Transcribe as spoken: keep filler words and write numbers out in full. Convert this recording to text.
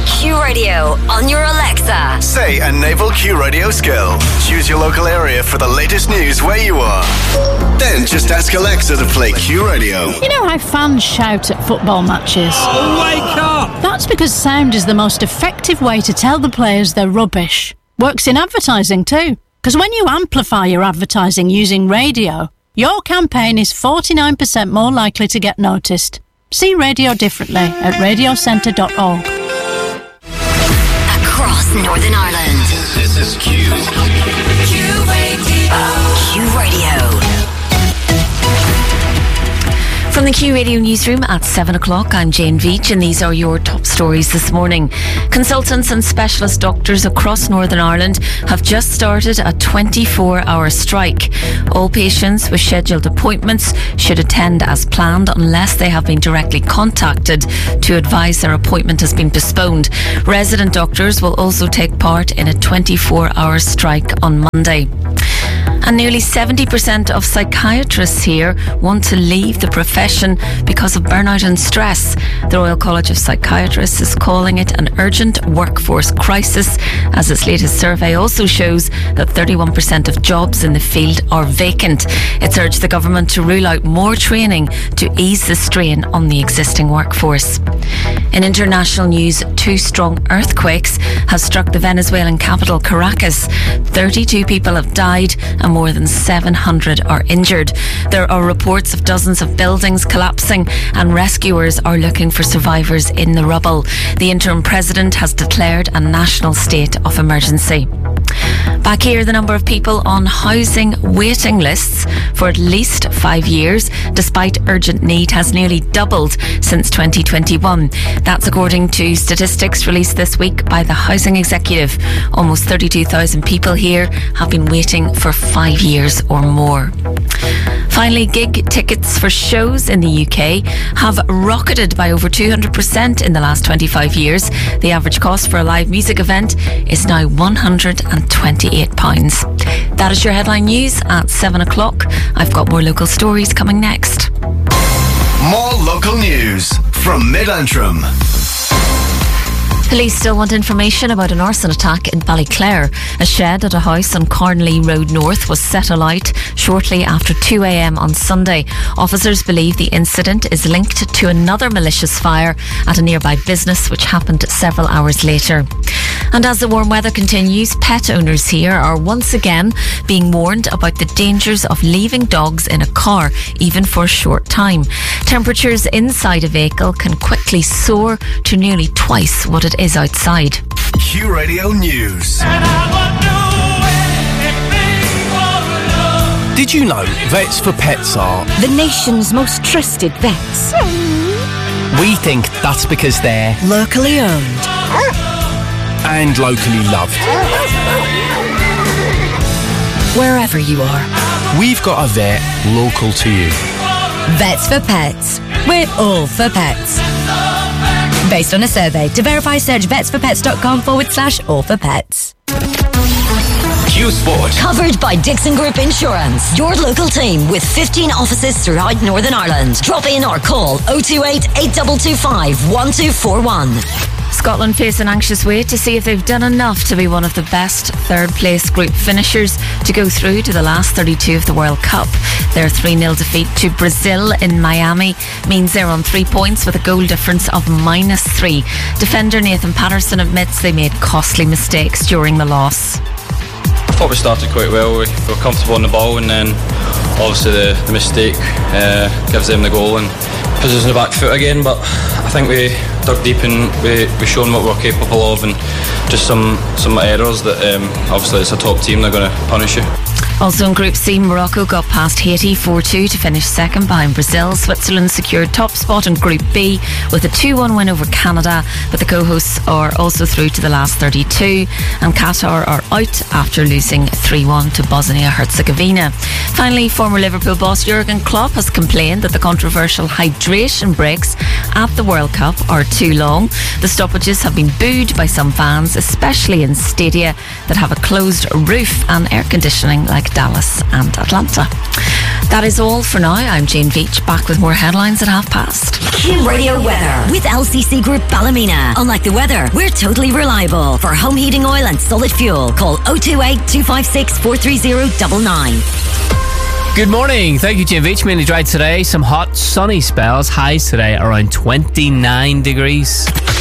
Q Radio on your Alexa. Say a Naval Q Radio skill. Choose your local area for the latest news where you are. Then just ask Alexa to play Q Radio. You know how fans shout at football matches? Oh, wake up! That's because sound is the most effective way to tell the players they're rubbish. Works in advertising too. Because when you amplify your advertising using radio, your campaign is forty-nine percent more likely to get noticed. See radio differently at radio centre dot org. Across Northern Ireland. This is Q. Q Radio. Q Radio. From the Q Radio newsroom at seven o'clock, I'm Jane Veach, and these are your top stories this morning. Consultants and specialist doctors across Northern Ireland have just started a twenty-four hour strike. All patients with scheduled appointments should attend as planned unless they have been directly contacted to advise their appointment has been postponed. Resident doctors will also take part in a twenty-four hour strike on Monday. And nearly seventy percent of psychiatrists here want to leave the profession because of burnout and stress. The Royal College of Psychiatrists is calling it an urgent workforce crisis, as its latest survey also shows that thirty-one percent of jobs in the field are vacant. It's urged the government to rule out more training to ease the strain on the existing workforce. In international news, two strong earthquakes have struck the Venezuelan capital, Caracas. thirty-two people have died and more than seven hundred are injured. There are reports of dozens of buildings collapsing, and rescuers are looking for survivors in the rubble. The interim president has declared a national state of emergency. Back here, the number of people on housing waiting lists for at least five years, despite urgent need, has nearly doubled since twenty twenty-one. That's according to statistics released this week by the Housing Executive. Almost thirty-two thousand people here have been waiting for five years or more. Finally, gig tickets for shows in the U K have rocketed by over two hundred percent in the last twenty-five years. The average cost for a live music event is now one hundred twenty-eight pounds. That is your headline news at seven o'clock. I've got more local stories coming next. More local news from Mid-Antrim. Police still want information about an arson attack in Ballyclare. A shed at a house on Carnley Road North was set alight shortly after two a.m. on Sunday. Officers believe the incident is linked to another malicious fire at a nearby business, which happened several hours later. And as the warm weather continues, pet owners here are once again being warned about the dangers of leaving dogs in a car, even for a short time. Temperatures inside a vehicle can quickly soar to nearly twice what it is outside. Q Radio News. Did you know Vets for Pets are the nation's most trusted vets? We think that's because they're locally owned and locally loved. Wherever you are, we've got a vet local to you. Vets for Pets. We're all for pets. Based on a survey. To verify, search vetsforpets.com forward slash all for pets. Q Sport. Covered by Dixon Group Insurance. Your local team with fifteen offices throughout Northern Ireland. Drop in or call oh two eight, eight two two five, one two four one. Scotland face an anxious wait to see if they've done enough to be one of the best third place group finishers to go through to the last thirty-two of the World Cup. Their three nil defeat to Brazil in Miami means they're on three points with a goal difference of minus three. Defender Nathan Patterson admits they made costly mistakes during the loss. I thought we started quite well. We were comfortable on the ball, and then obviously the, the mistake uh, gives them the goal and puts us on the back foot again. But I think we dug deep and we we shown what we're capable of, and just some some errors that um, obviously it's a top team, they're going to punish you. Also in Group C, Morocco got past Haiti four two to finish second behind Brazil. Switzerland secured top spot in Group B with a two one win over Canada, but the co-hosts are also through to the last thirty-two, and Qatar are out after losing three one to Bosnia-Herzegovina. Finally, former Liverpool boss Jurgen Klopp has complained that the controversial hydration breaks at the World Cup are too long. The stoppages have been booed by some fans, especially in stadia that have a closed roof and air conditioning like like Dallas and Atlanta. That is all for now. I'm Jane Veach, back with more headlines at half past. Q Radio weather with L C C Group Ballymena. Unlike the weather, we're totally reliable. For home heating oil and solid fuel, call oh two eight, two five six, four three oh nine nine. Good morning. Thank you, Jim Veach. Mainly dry today. Some hot, sunny spells. Highs today around twenty-nine degrees.